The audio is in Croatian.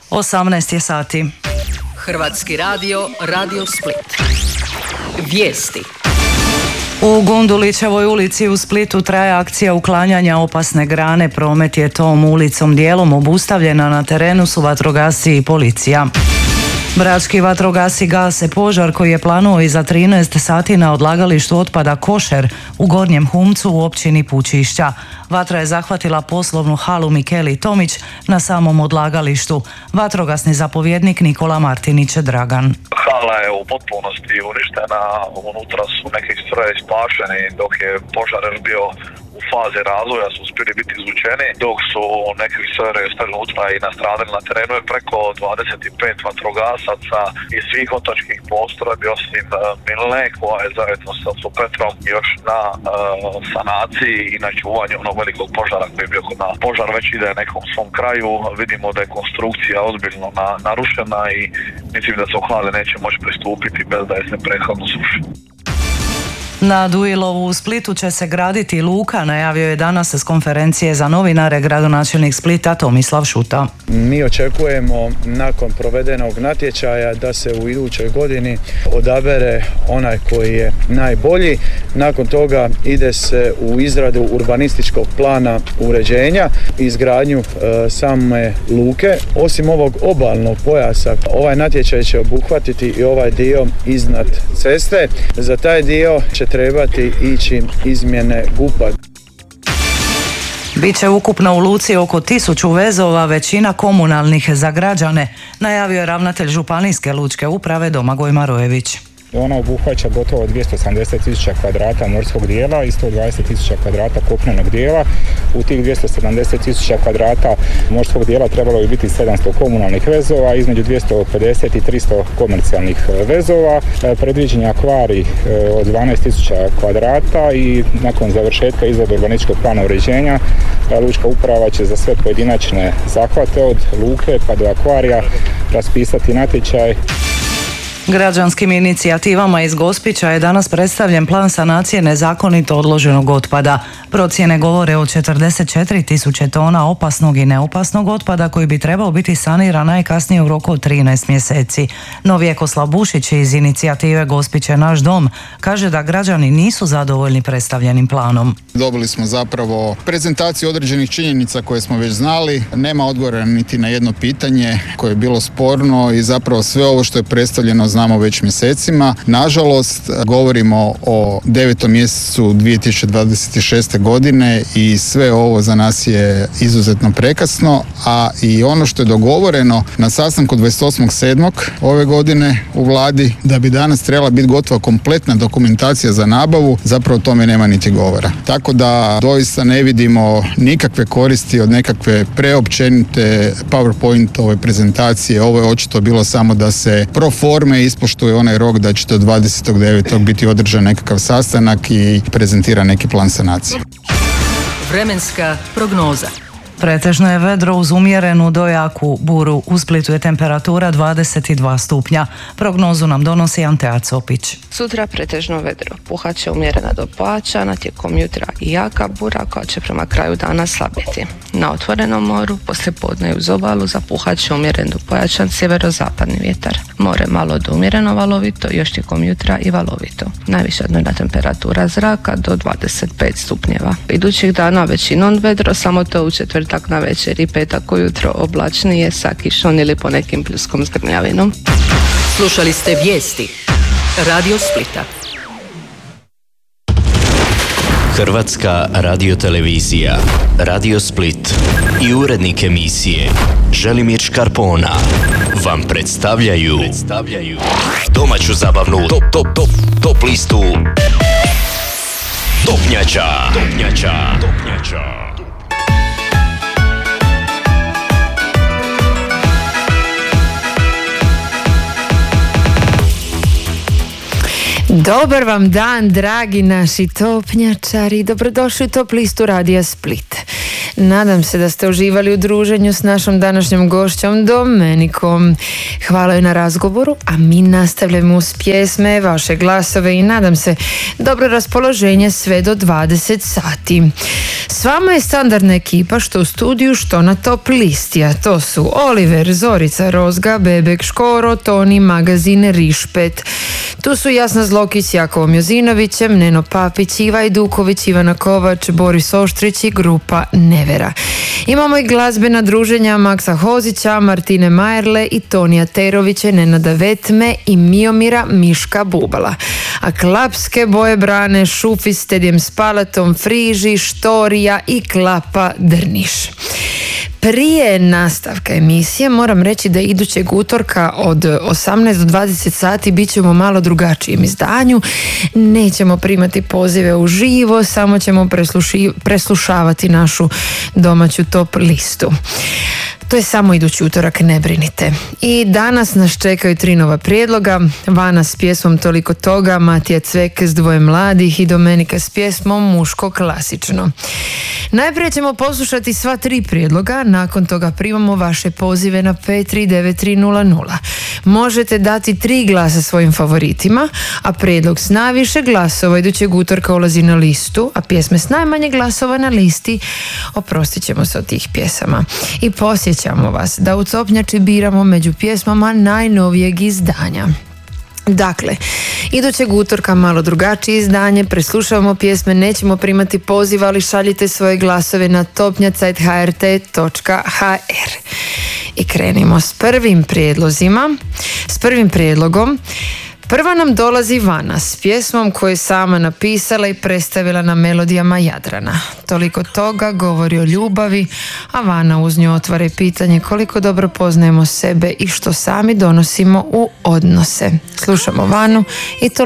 18 je sati. Hrvatski radio, Radio Split. Vijesti. U Gundulićevoj ulici u Splitu traje akcija uklanjanja opasne grane. Promet je tom ulicom dijelom obustavljena, na terenu su vatrogasci i policija. Brački vatrogasci gase požar koji je planuo iza 13 sati na odlagalištu otpada Košer u Gornjem Humcu u općini Pučišća. Vatra je zahvatila poslovnu halu Mikeli Tomić na samom odlagalištu. Vatrogasni zapovjednik Nikola Martinić Dragan. Hala je u potpunosti uništena, unutra su neki strojevi spašeni, dok je požar bio u fazi razvoja su uspjeli biti izvučeni, dok su neki strojevi ostali unutra i nastradali. Na terenu je preko 25 vatrogasaca iz svih otočkih postrojbi osim Milne, koja je zajedno sa Supetrom još na sanaciji i na čuvanju onog velikog požara koji je bio kod nas. Požar već ide nekom svom kraju, vidimo da je konstrukcija ozbiljno narušena i mislim da se u hlade neće moći pristupiti bez da je se prethodno suši. Na Duilovu u Splitu će se graditi luka, najavio je danas s konferencije za novinare gradonačelnik Splita Tomislav Šuta. Mi očekujemo nakon provedenog natječaja da se u idućoj godini odabere onaj koji je najbolji. Nakon toga ide se u izradu urbanističkog plana uređenja i izgradnju same luke. Osim ovog obalnog pojasa, ovaj natječaj će obuhvatiti i ovaj dio iznad ceste. Za taj dio će trebati ići izmjene GUP-a. Biće ukupno u luci oko 1000 vezova, većina komunalnih za građane, najavio je ravnatelj Županijske lučke uprave Domagoj Marojević. Ona obuhvaća gotovo 270.000 kvadrata morskog dijela i 120.000 kvadrata kopnenog dijela. U tih 270.000 kvadrata morskog dijela trebalo bi biti 700 komunalnih vezova, između 250 i 300 komercijalnih vezova. Predviđen je akvarij od 12.000 kvadrata i nakon završetka izrade urbanističkog plana uređenja lučka uprava će za sve pojedinačne zahvate od luke pa do akvarija raspisati natječaj. Građanskim inicijativama iz Gospića je danas predstavljen plan sanacije nezakonito odloženog otpada. Procjene govore o 44.000 tona opasnog i neopasnog otpada koji bi trebao biti saniran najkasnije u roku od 13 mjeseci. No Vjekoslav Bušić iz inicijative Gospić je naš dom kaže da građani nisu zadovoljni predstavljenim planom. Dobili smo zapravo prezentaciju određenih činjenica koje smo već znali. Nema odgovora niti na jedno pitanje koje je bilo sporno i zapravo sve ovo što je predstavljeno znamo već mjesecima. Nažalost, govorimo o 9. mjesecu 2026. godine i sve ovo za nas je izuzetno prekasno, a i ono što je dogovoreno na sastanku 28.7. ove godine u vladi da bi danas trebala biti gotova kompletna dokumentacija za nabavu, zapravo o tome nema niti govora. Tako da doista ne vidimo nikakve koristi od nekakve preopćenite PowerPoint ove prezentacije. Ovo je očito bilo samo da se pro forme ispoštuje onaj rok da će do 29. biti održan nekakav sastanak i prezentira neki plan sanacije. Vremenska prognoza. Pretežno je vedro uz umjerenu do jaku buru. U Splitu je temperatura 22 stupnja. Prognozu nam donosi Antea Copić. Sutra pretežno vedro. Puhat će umjerena do pojačana, tijekom jutra i jaka bura koja će prema kraju dana slabiti. Na otvorenom moru, poslijepodne uz obalu zapuhat će umjeren do pojačan sjeverozapadni vjetar. More malo do umjereno valovito, još tijekom jutra i valovito. Najviša dnevna temperatura zraka do 25 stupnjeva. Idućih dana većinom vedro, samo to u četvrtak na večer i petak ujutro oblačnije sa kišom ili ponekim pljuskom s grmljavinom. Slušali ste vijesti Radio Splita. Hrvatska radiotelevizija, Radio Split i urednik emisije Želimir Škarpona vam predstavljaju domaću zabavnu top listu Topnjača. Dobar vam dan, dragi naši topnjačari. Dobrodošli u Top listu Radija Split. Nadam se da ste uživali u druženju s našom današnjom gošćom Domenikom. Hvala joj na razgovoru, a mi nastavljamo uz pjesme, vaše glasove i nadam se dobro raspoloženje sve do 20 sati. S vama je standardna ekipa što u studiju, što na Top listi, a to su Oliver, Zorica, Rozga, Bebek, Škoro, Toni, Magazin, Rišpet. Tu su Jasna Zlokić s Jakovom Jozinovićem, Neno Papić, Iva Iduković, Ivana Kovač, Boris Oštrić i grupa Nevera. Imamo i glazbena druženja Maksa Hozića, Martine Majerle i Tonija Terovića, Nenada Vetme i Miomira Miška Bubala. A klapske boje brane Šufi s Tedijem Spalatom, Friži, Štorija i Klapa Drniš. Prije nastavka emisije moram reći da idućeg utorka od 18 do 20 sati bit ćemo malo drugačijem izdanju. Nećemo primati pozive uživo, samo ćemo preslušavati našu domaću top listu. To je samo idući utorak, ne brinite. I danas nas čekaju 3 nova prijedloga. Vana s pjesmom Toliko toga, Matija Cvek s Dvoje mladih i Domenika s pjesmom Muško klasično. Najprije ćemo poslušati sva 3 prijedloga, nakon toga primamo vaše pozive na 539300. Možete dati 3 glasa svojim favoritima, a prijedlog s najviše glasova idućeg utorka ulazi na listu, a pjesme s najmanje glasova na listi oprostit ćemo se od tih pjesama. I posjećamo vas da u Topnjači biramo među pjesmama najnovijeg izdanja. Dakle, idućeg utorka malo drugačije izdanje, preslušavamo pjesme, nećemo primati poziv, ali šaljite svoje glasove na topnjacajthrt.hr. I krenimo s prvim prijedlozima. S prvim prijedlogom. Prva nam dolazi Vana s pjesmom koju je sama napisala i predstavila na melodijama Jadrana. Toliko toga govori o ljubavi, a Vana uz nju otvara pitanje koliko dobro poznajemo sebe i što sami donosimo u odnose. Slušamo Vanu i